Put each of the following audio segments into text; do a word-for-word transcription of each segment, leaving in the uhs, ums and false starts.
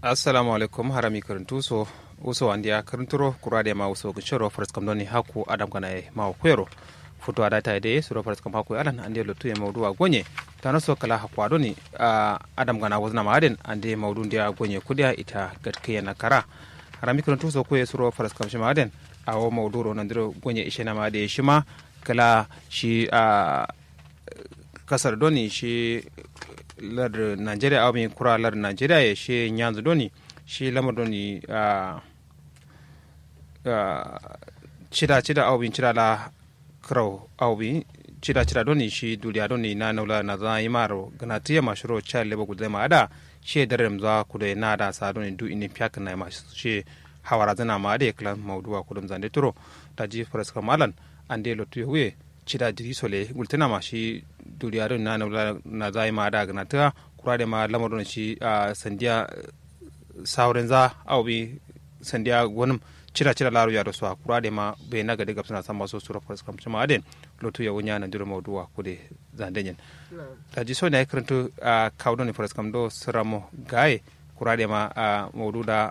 assalamu alaikum harami karantu so uso andia karanturo kurade ma uso gchoro first kam doni haku adam kana e ma kwero foto adata ide suro first kam haku alan ande lotu e mawdu gonye tano so kala haku adoni uh, adam kana wazna maden ande mawdu ndia gonye kudia ita gatkiya na kara harami karantu so ko suro first kam shima aden awo mawdu ro nandiro gonye ishena ma de shima kala shi uh, kasar doni shi lar Nigeria aw mi kura lar Nigeria ye shi nyanzu doni shi lamar doni a a chida chida aw bin chida la kraw aw bin chida chida doni shi duliya doni na naula na za imaro ganatiya mashuro cha lebo gudai ma ada shi darem za kude na da sa doni du ini pyak na ma shi hawara zana ma de klan mawduwa kudum zande turo taji faras kamalan ande lotu huye chida diri sole gultana ma shi duriya don na na zai ma da gana ta kura da ma lamarin shi a sandiya sauren za au bi sandiya gwanin cira cira laru ya da su kura da ma bai na gadi gabsana san maso sura fas kam cima aden lotu ya wunya na dira mawduwa ko de zandenyen ta ji so ne karanto a kaudon ne fas kam do siramo gaye kura da ma a mawdu da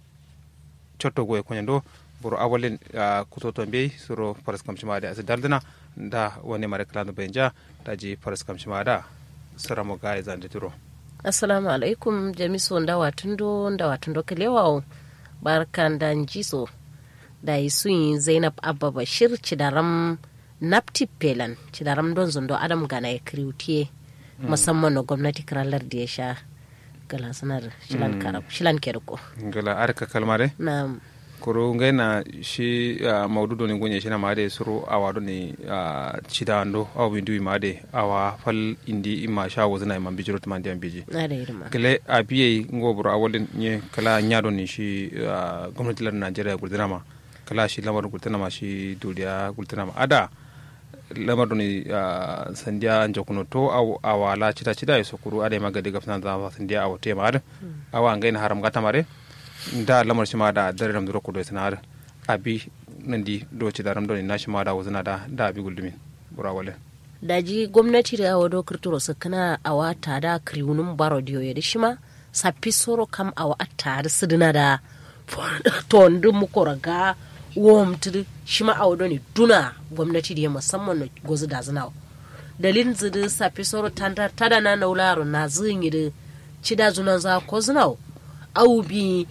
chotto goye kunyando buru awalin kutoto mbe suro fas kam cima da daldana da wani mara kalanu benja da ji faras kamshi ma da saramo gaya zan turo assalamu alaikum jamisu ndawa tundo ndawa tundo kalewa barkan da njiso da isun Zainab Abba Bashir cidaram napti pelan cidaram don zondo Adam Gana ya kriutiye musamman na gwamnati karalar da ya sha gala sanar shilan karab shilan kerko gala arka kalmare na'am koro ngaina shi uh, maududo ni gonye shi na made suru awado ni uh, chidando aw bindu made awa fal indi imma sha wazna imam bijiro tumandi ambiji kale abiye ngobro awolin nye kala nyado ni shi uh, gwamnati lar Nigeria gurdinama kala shi lamar gurdinama shi duriya gurdinama ada lamar ni uh, sandiya njokuno to aw awala chida chida yesokuru ade magade gafna za sandiya awote mar hmm. awa ngaina haram gata mare da lamar shi ma da dare ramduro kudo sanar abi nandi doci da ramdoni na shi ma da wazana da da abi guldumin burawale daji gwamnati da wado kirturo sakana awa ta da kriunun barodiyo ya dishima sapi soro kam awa atar sidina da tondu mukoraga womtri shima awdoni duna gwamnati da musamman gozu da zanawo dalin zidu sapi soro tanda tada na naularo na zinyi da cida zunan za ko zanawo aubi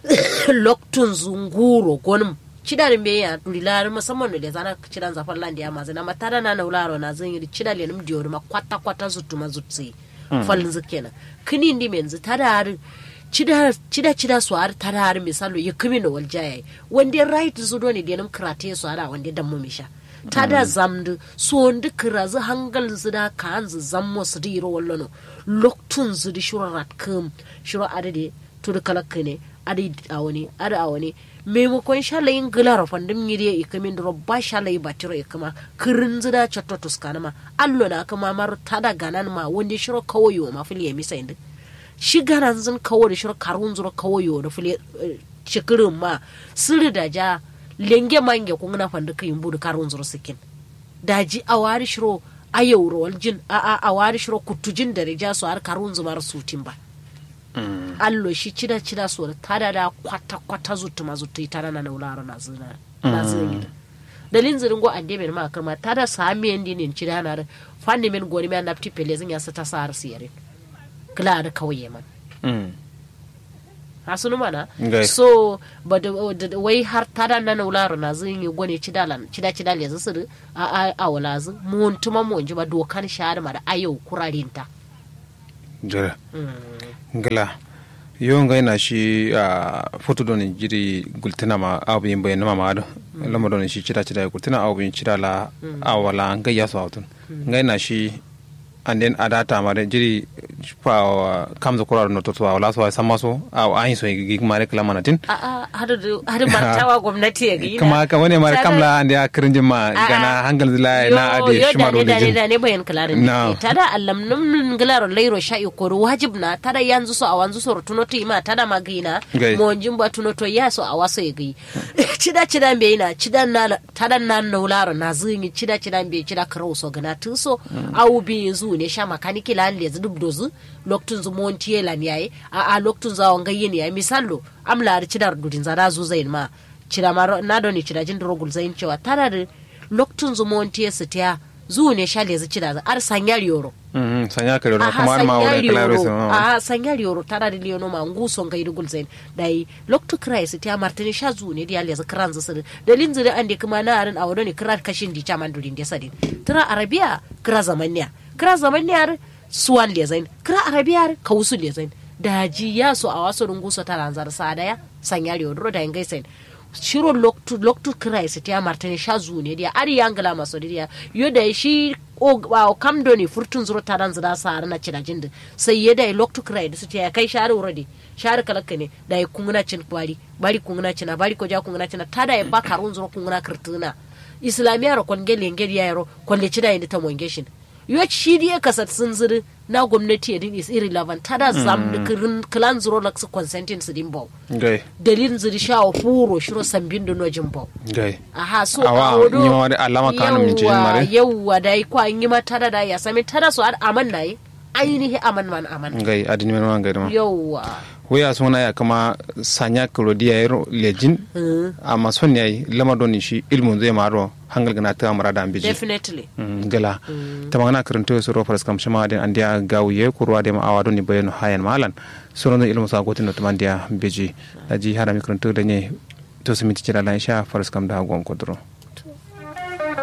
loktun zunguro gonum cida me ya dulilar musamman da zana cidan zafar landi ya mazana matara na naularo na zan yi cida lenum diyor ma kwata kwata zutu mazutsi falin zukena kini ndi menzu tada cida cida cida su har tada har misalo ya kimi no waljaye wanda right zudo ne denum krate su ara wanda dan mumisha tada zamdu so ndi krazu hangal zuda kanzu zammo su diro wallono loktun zudi shurat kum shuro adade tudu kalakka ne adi awani adi awani maimakon shalayin gilar fandin yiriya ikamin da robba shalayi batiro ikama kirin zida chatto tuskanama allo na kama mar tada ganan ma wanda shiro kawoyo ma fili ya misa inda shi ganan zin kawo da shiro karun zuro kawoyo da fili shikirin ma sirri da ja lenge mange kun na fandin kayin budu karun zuro sikin daji awari shiro ayawro waljin a a awari shiro kutujin da rija su har karun zumar sutin ba Mm. allo shi cida cida so tada da kwata kwata zutu mazutu tada na naularo na zina mm. na zina dalin zirin go ande men ma karma tada sami ndi nin cida na fanni men goni men napti pelezin ya sata sar siyare kla da kauye man mm. hasunu mana okay. So but wai har tada na naularo na zin goni cida lan cida cida le zasu a a walazu mun tuma mun ji ba dokan shahada ma da ayo kurarinta jira ngala yo ngai na shi a foto don jiri gultina ma abin bayan ma ma lama don shi cira cira gultina abin cira la awala ngai ya sautun ngai na shi and then adata ma jiri fa kamza kurar no to wala so sama so a ayin so gi mare kala manatin a a hadu hadu martawa gwamnati ya gina kuma ka wani mare kamla ande a kirinjin ma gana hangal zila na ade shima do jin da ne bayan kalarin tada allam num ngilaro leiro sha'i ko wajib na tada yanzu so a wanzu so tuno to ima tada magina mo jimba tuno to ya so a waso ya gi cida cida mbe ina cida na tada na naularo na zingi cida cida mbe cida karo so gana tuso au bi zu zu ne sha makaniki lan le zu dubdozu loktun zu montiye lan yayi a a loktun za wanga yin yayi misallo amla ar cidar dudin za da zu zain ma cida ma na doni cida jin rogul zain cewa tana da loktun zu montiye su tiya zu ne sha le zu cida za ar sanyar yoro mhm sanyar kare kuma ar ma wala kala reso a sanyar yoro tana da liyono ma nguso ngai dugul zain dai loktu krais tiya martini sha zu ne dia le zu kran zu dalin zu da ande kuma na arin awodo ne kran kashin di chaman dudin de sadin tira arabiya kira zamaniya kira zamaniya suwan le zain kira arabiya kawusu le zain daji ya so a wasu runguso ta lanzar sadaya sanyar yoro da ngai zain shiro loktu loktu Christ ya martani shazu ne dia ari yangala maso dia yoda shi o o kamdo ni furtun zuro taran zada sar na cina jinda sai yeda loktu Christ su ya kai share uradi share kalakka ne da ya kunguna cin bari bari kunguna cina bari ko ja kunguna cina tada ya baka run zuro kunguna kirtuna islamiya ro kon gele ngel yaro kon le cida inda ta mongeshin yo shi dia kasat sun zuri na gwamnati din is irrelevant tada zam da kirin klan zuro laksu consenting su din baw gai dalilin zuri sha o furo shiro sambin da nojin baw gai aha so awa awodo ni wani alama kanum ni jin mare yawwa dai ko an yi ma tada da ya sami tada so aman nayi ainihi aman man aman gai adini man gai ma yawwa waya suna ya kama sanya klodiya yaro lejin amma son yayi lamadoni shi ilmun zai maro hangal gana ta amara da ambiji definitely gala tamangana karanto su ro faras kam shama den andia gawiye kurwa de ma awado ni bayano hayan malan sono ilmu sa gotin no tamandia beji daji harami karanto da ne to su miti cira lan sha faras kam da gon kodro